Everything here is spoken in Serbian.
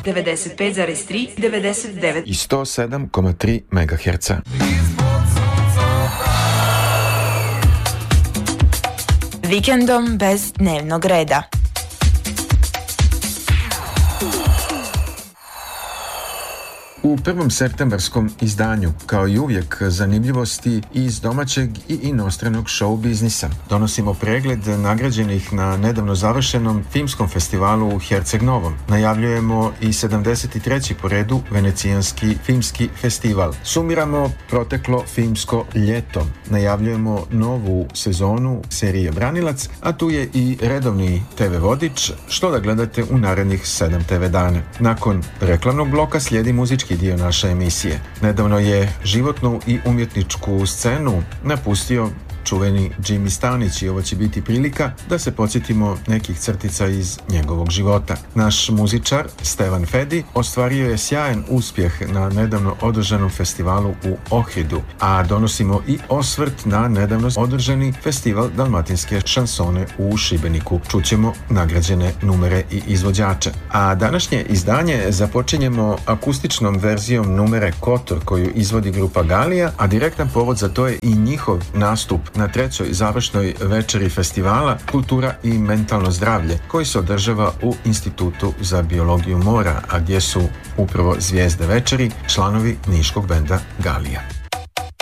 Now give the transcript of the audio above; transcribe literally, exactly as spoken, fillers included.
devedeset pet zarez tri, devedeset devet i sto sedam zarez tri megaherca. Vikendom bez dnevnog reda. U prvom septembarskom izdanju, kao i uvijek, zanimljivosti iz domaćeg i inostranog show biznisa. Donosimo pregled nagrađenih na nedavno završenom filmskom festivalu u Herceg Novom. Najavljujemo i sedamdeset treći po redu Venecijanski filmski festival. Sumiramo proteklo filmsko ljeto. Najavljujemo novu sezonu serije Branilac, a tu je i redovni te ve vodič, što da gledate u narednih sedam te ve dana. Nakon reklamnog bloka slijedi muzički dio naše emisije. Nedavno je životnu i umjetničku scenu napustio čuveni Jimmy Stanić i ovo će biti prilika da se podsjetimo nekih crtica iz njegovog života. Naš muzičar Stevan Fedi ostvario je sjajan uspjeh na nedavno održanom festivalu u Ohridu, a donosimo i osvrt na nedavno održani festival dalmatinske šansone u Šibeniku. Čućemo nagrađene numere i izvođače. A današnje izdanje započinjemo akustičnom verzijom numere Kotor koju izvodi grupa Galija, a direktan povod za to je i njihov nastup na trećoj završnoj večeri festivala Kultura i mentalno zdravlje, koji se održava u Institutu za biologiju mora, a gdje su upravo zvijezde večeri članovi niškog benda Galija.